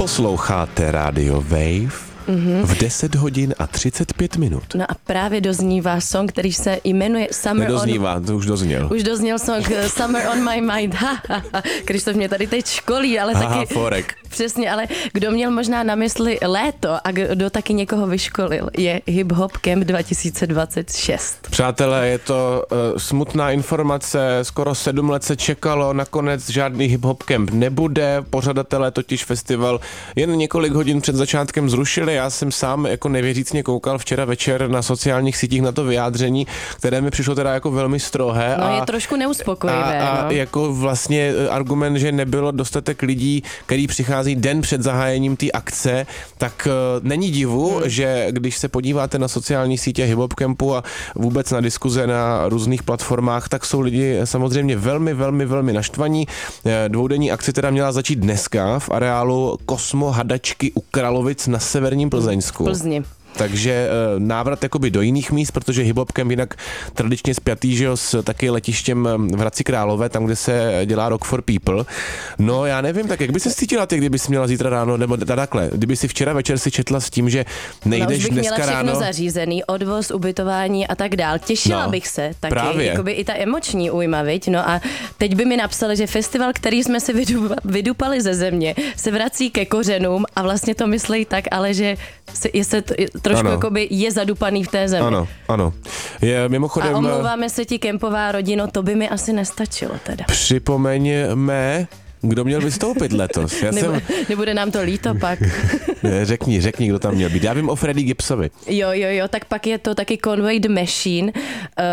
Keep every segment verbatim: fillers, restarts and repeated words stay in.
Posloucháte Radio Wave mm-hmm. v deset hodin a třicet pět minut. No a právě doznívá song, který se jmenuje Summer Nedoznívá, on... to už dozněl. Už dozněl song Summer on my mind. Krištof mě tady teď školí, ale Aha, taky... forek. Přesně, ale kdo měl možná na mysli léto a kdo taky někoho vyškolil, je Hip Hop Camp dva tisíce dvacet šest. Přátelé, je to uh, smutná informace, skoro sedm let se čekalo, nakonec žádný Hip Hop Camp nebude, pořadatelé totiž festival jen několik hodin před začátkem zrušili. Já jsem sám jako nevěřícně koukal včera večer na sociálních sítích na to vyjádření, které mi přišlo teda jako velmi strohé. No a, je trošku neuspokojivé. A, a no. jako vlastně argument, že nebylo dostatek lidí, který přichází den před zahájením té akce, tak uh, není divu, hmm. že když se podíváte na sociální sítě Hip Hop Campu a vůbec na diskuze na různých platformách, tak jsou lidi samozřejmě velmi, velmi, velmi naštvaní. Dvoudenní akce teda měla začít dneska v areálu Kosmo Hadačky u Kralovic na severním Plzeňsku. Plzni. Takže návrat jakoby do jiných míst, protože Hip Hop Camp jinak tradičně spjatý, že jo, s taky letištěm v Hradci Králové, tam, kde se dělá Rock for People. No já nevím, tak jak by se cítila ty, kdyby si měla zítra ráno, nebo takhle, kdyby si včera večer si četla s tím, že nejdeš no, dneska ráno. Měla všechno zařízený, odvoz, ubytování a tak dál. Těšila no, bych se taky, právě. Jakoby i ta emoční újma, viď? No a teď by mi napsali, že festival, který jsme si vydupali ze země, se vrací ke kořenům a vlastně to myslí tak, ale že se, je se trošku jakoby je zadupaný v té zemi. Ano, ano. Je mimochodem... A omlouváme se ti, kempová rodino, to by mi asi nestačilo teda. Připomeňme, kdo měl vystoupit letos. Já Nebude, jsem... nebude nám to líto pak. Řekni, řekni, kdo tam měl být. Já vím o Freddie Gibbsovi. Jo, jo, jo, tak pak je to taky Conway the Machine, uh,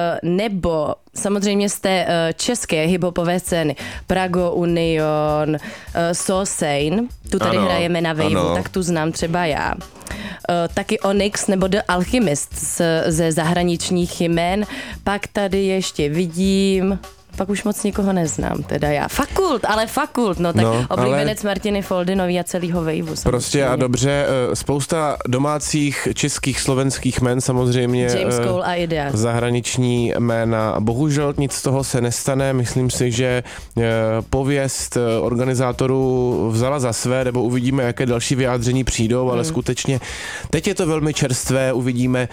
nebo samozřejmě z té uh, české hiphopové scény Prago, Union, uh, So Sane, tu tady ano, hrajeme na Waveu, tak tu znám třeba já. Uh, taky Onyx nebo The Alchemist z, ze zahraničních jmen. Pak tady ještě vidím... Pak už moc nikoho neznám, teda já. Fakult, ale fakult, no tak no, oblíbenec ale... Martiny Foldinový a celýho Waveu. Prostě a dobře, spousta domácích, českých, slovenských jmen samozřejmě. James Cole a Idea. Zahraniční jména. Bohužel nic z toho se nestane. Myslím si, že pověst organizátorů vzala za své, nebo uvidíme, jaké další vyjádření přijdou, ale hmm. skutečně teď je to velmi čerstvé, uvidíme.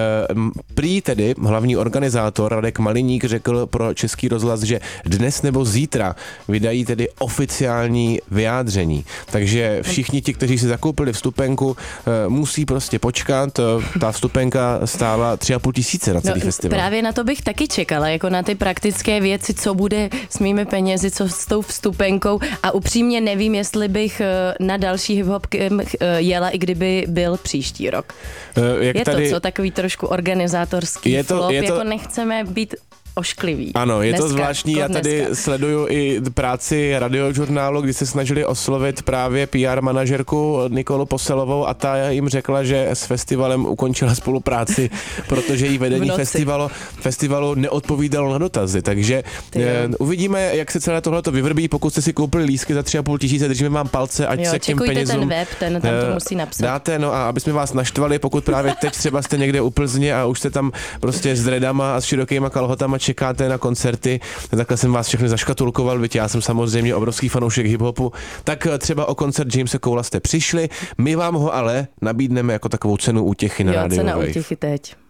Prý tedy hlavní organizátor Radek Maliník řekl pro Český rozhlas, že dnes nebo zítra vydají tedy oficiální vyjádření. Takže všichni ti, kteří si zakoupili vstupenku, musí prostě počkat. Ta vstupenka stála tři a půl tisíce na celý no, festival. Právě na to bych taky čekala, jako na ty praktické věci, co bude s mými penězi, co s tou vstupenkou a upřímně nevím, jestli bych na další hip-hop jela, i kdyby byl příští rok. Jak je tady... to co, takový trošku organizátorský je to, flop, je to... jako nechceme být ošklivý. Ano, je dneska, to zvláštní, já tady dneska. sleduju i práci radiožurnálu, kdy se snažili oslovit právě P R manažerku Nikolu Poselovou a ta jim řekla, že s festivalem ukončila spolupráci, protože jí vedení festivalu, festivalu neodpovídalo na dotazy, takže je, uvidíme, jak se celé tohleto vyvrbí, pokud jste si koupili lístky za tři a půl tisíce, držíme vám palce, ať jo, se k těm penězům ten web, ten tam to musí napsat. Dáte, no a aby jsme vás naštvali, pokud právě teď třeba jste někde u Plzně a už jste tam prostě s dredama a s širokýma kalhotama čekáte na koncerty, takhle jsem vás všechny zaškatulkoval, víte, já jsem samozřejmě obrovský fanoušek hiphopu, tak třeba o koncert Jamese Cola jste přišli, my vám ho ale nabídneme jako takovou cenu útěchy na jo, Radio cena Wave. útěchy teď.